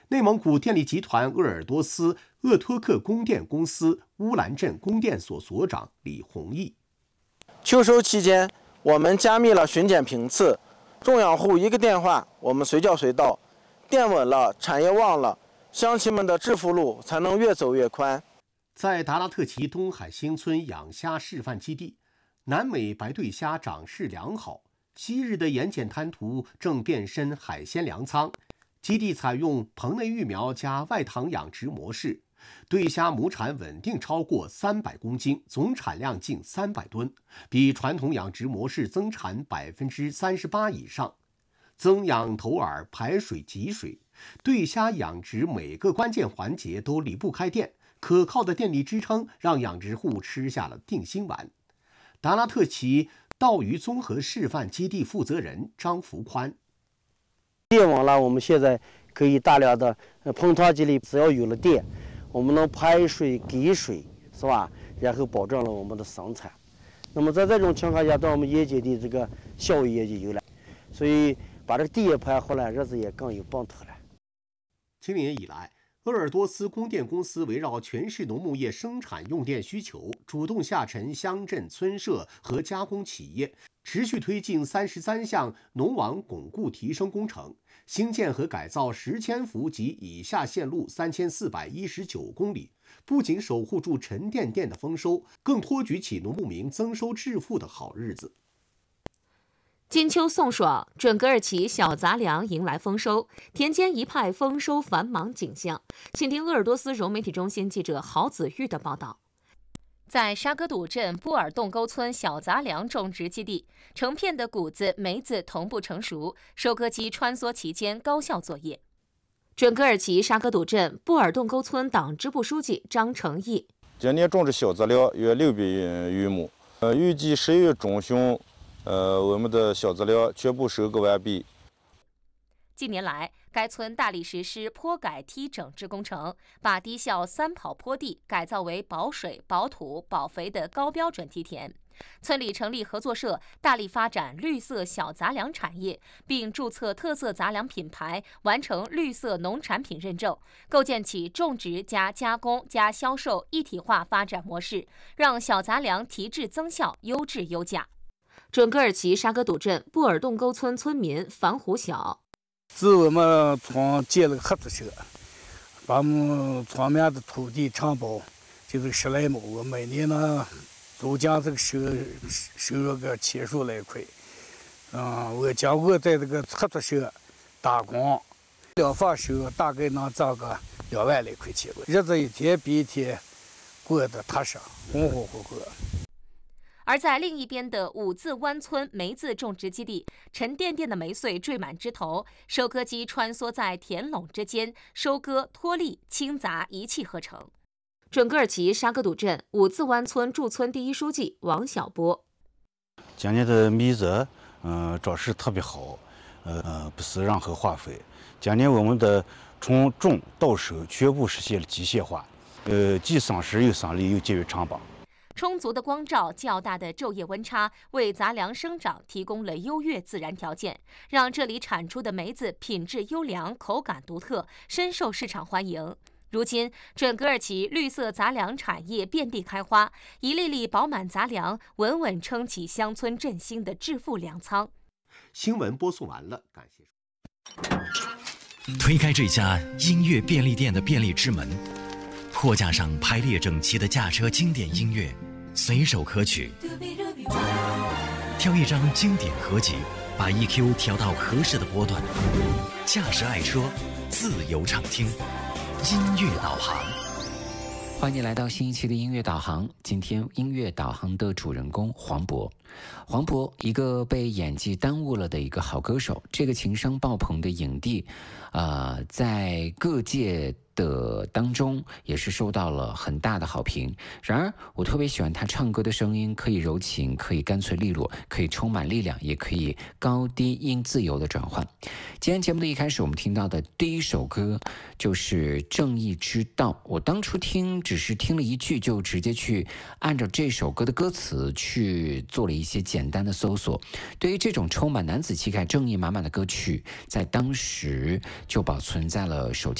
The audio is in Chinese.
内蒙古电力集团鄂尔多斯鄂托克供电公司乌兰镇供电所所长李宏毅。 秋收期间，我们加密了巡检频次，中养户一个电话，我们随叫随到，电稳了，产业旺了，乡亲们的致富路才能越走越宽。 在达拉特旗东海新村养虾示范基地，南美白对虾长势良好，昔日的盐碱滩涂正变身海鲜粮仓。基地采用棚内育苗加外塘养殖模式，对虾亩产稳定超过300公斤，总产量近300吨，比传统养殖模式增产38%以上。增养投饵、排水、集水，对虾养殖每个关键环节都离不开电，可靠的电力支撑让养殖户吃下了定心丸。达拉特旗稻鱼综合示范基地负责人张福宽。 电网了，我们现在可以大量的棚塘基里，只要有了电，我们能排水给水，是吧？然后保证了我们的生产。那么在这种情况下，对我们盐碱的这个效益也就有了，所以把这个地也排好了，日子也更有奔头了。 今年以来，鄂尔多斯供电公司围绕全市农牧业生产用电需求，主动下沉乡镇村社和加工企业，持续推进33项农网巩固提升工程，兴建和改造10千伏及以下线路3419公里，不仅守护住沉甸甸的丰收，更托举起农牧民增收致富的好日子。 金秋送爽，准噶尔旗小杂粮迎来丰收，田间一派丰收繁忙景象。请听鄂尔多斯融媒体中心记者郝子玉的报道。在沙格堵镇布尔洞沟村小杂粮种植基地，成片的谷子、梅子同步成熟，收割机穿梭其间高效作业。准噶尔旗沙格堵镇布尔洞沟村党支部书记张成义： 今年种植小杂粮约600余亩，预计10月中旬。我们的小杂粮全部收割完毕。 近年来，该村大力实施坡改梯整治工程，把低效3跑坡地改造为保水、保土、保肥的高标准梯田。村里成立合作社，大力发展绿色小杂粮产业，并注册特色杂粮品牌，完成绿色农产品认证，构建起种植加加工加销售一体化发展模式，让小杂粮提质增效、优质优价。准噶尔旗沙格堵镇布尔洞沟村村民樊虎晓： 自我们村建了个合作社，把我们村面的土地承包就是10来亩，我每年呢都将这个收入个10数来块。我经过在这个合作社打工，2份收入大概能挣个2万来块钱，日子一天比一天过得踏实，红红火火。 而在另一边的五字湾村梅子种植基地，沉甸甸的梅穗缀满枝头，收割机穿梭在田垄之间，收割、脱粒、清杂一气呵成。准噶尔旗沙格堵镇五字湾村驻村第一书记王小波： 今年的梅子，长势特别好，不是任何化肥。今年我们的从种到收全部实现了机械化，既省时又省力又节约成本。 充足的光照、较大的昼夜温差，为杂粮生长提供了优越自然条件，让这里产出的梅子品质优良、口感独特，深受市场欢迎。如今，准噶尔旗绿色杂粮产业遍地开花，一粒粒饱满杂粮稳稳撑起乡村振兴的致富粮仓。 新闻播送完了，感谢。 推开这家音乐便利店的便利之门，货架上排列整齐的驾车经典音乐，随手可取。挑一张经典合集，把 EQ 调到合适的波段，驾驶爱车，自由畅听。音乐导航， 欢迎来到新一期的音乐导航。今天音乐导航的主人公黄渤，黄渤一个被演技耽误了的一个好歌手，这个情商爆棚的影帝，在各界的当中也是受到了很大的好评。然而我特别喜欢他唱歌的声音，可以柔情，可以干脆利落，可以充满力量，也可以高低音自由的转换。今天节目的一开始我们听到的第一首歌就是正义之道，我当初只是听了一句，就直接去按照这首歌的歌词去做了一些简单的搜索。对于这种充满男子气概、正义满满的歌曲，在当时就保存在了手机